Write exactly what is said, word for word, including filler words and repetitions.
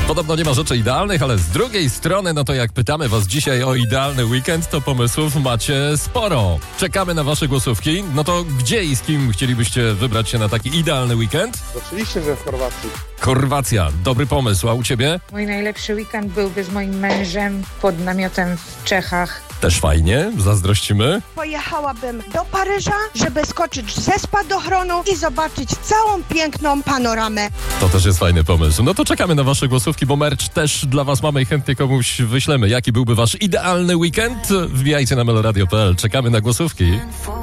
Podobno nie ma rzeczy idealnych, ale z drugiej strony, no to jak pytamy was dzisiaj o idealny weekend, to pomysłów macie sporo. Czekamy na wasze głosówki. No to gdzie i z kim chcielibyście wybrać się na taki idealny weekend? Oczywiście, że w Chorwacji. Chorwacja, dobry pomysł, a u ciebie? Mój najlepszy weekend byłby z moim mężem pod namiotem w Czechach. Też fajnie, zazdrościmy. Pojechałabym do Paryża, żeby skoczyć ze spadochronu i zobaczyć całą piękną panoramę. To też jest fajny pomysł. No to czekamy na wasze głosówki, bo merch też dla was mamy i chętnie komuś wyślemy. Jaki byłby wasz idealny weekend? Wbijajcie na meloradio kropka p l. Czekamy na głosówki.